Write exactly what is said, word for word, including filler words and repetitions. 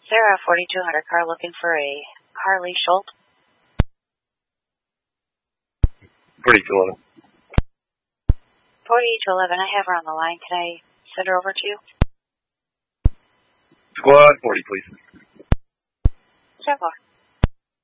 Sarah, forty-two hundred car, looking for a Harley Schultz. forty-two eleven. forty-two eleven, I have her on the line. Can I send her over to you? Squad forty, please. Sure.